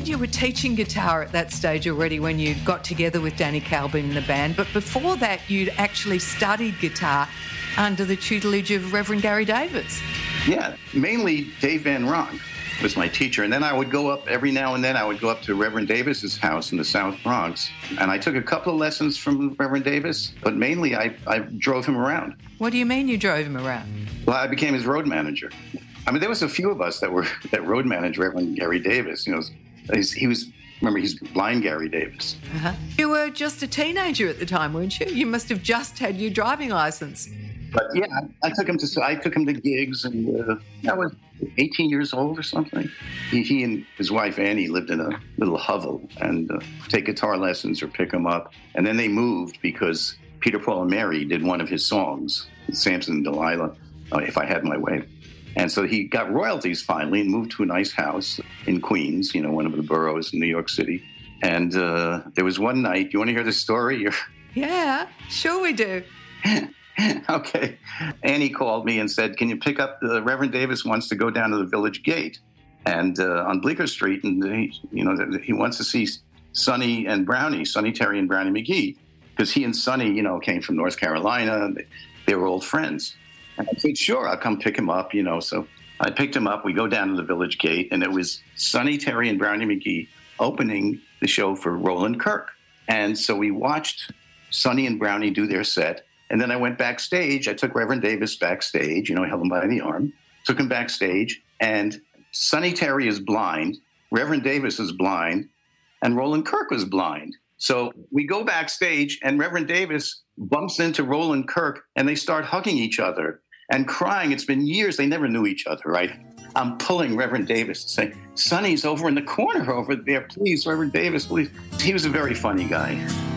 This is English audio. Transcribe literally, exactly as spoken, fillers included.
said you were teaching guitar at that stage already when you got together with Danny Calvin in the band, but before that you'd actually studied guitar under the tutelage of Reverend Gary Davis. Yeah, mainly Dave Van Ronk was my teacher. And then I would go up, every now and then I would go up to Reverend Davis's house in the South Bronx. And I took a couple of lessons from Reverend Davis, but mainly I, I drove him around. What do you mean you drove him around? Well, I became his road manager. I mean, there was a few of us that were that road managed Reverend Gary Davis. You know, he's, he was, remember, he's blind Gary Davis. Uh-huh. You were just a teenager at the time, weren't you? You must have just had your driving license. But yeah, I, I took him to I took him to gigs, and uh, I was eighteen years old or something. He, he and his wife Annie lived in a little hovel and uh, take guitar lessons or pick him up. And then they moved because Peter, Paul, and Mary did one of his songs, Samson and Delilah, uh, If I Had My Way. And so he got royalties finally and moved to a nice house in Queens, you know, one of the boroughs in New York City. And uh, there was one night. You want to hear the story? Yeah, sure we do. Okay. Annie called me and said, can you pick up the Reverend Davis wants to go down to the Village Gate and uh, on Bleecker Street, and he, you know, he wants to see Sonny and Brownie, Sonny Terry and Brownie McGhee, because he and Sonny, you know, came from North Carolina. They, they were old friends. And I said, sure, I'll come pick him up, you know. So I picked him up. We go down to the Village Gate, and it was Sonny Terry and Brownie McGhee opening the show for Roland Kirk. And so we watched Sonny and Brownie do their set. And then I went backstage. I took Reverend Davis backstage, you know, I held him by the arm, took him backstage, and Sonny Terry is blind, Reverend Davis is blind, and Roland Kirk was blind. So we go backstage, and Reverend Davis bumps into Roland Kirk, and they start hugging each other and crying. It's been years. They never knew each other, right? I'm pulling Reverend Davis and saying, Sonny's over in the corner over there. Please, Reverend Davis, please. He was a very funny guy.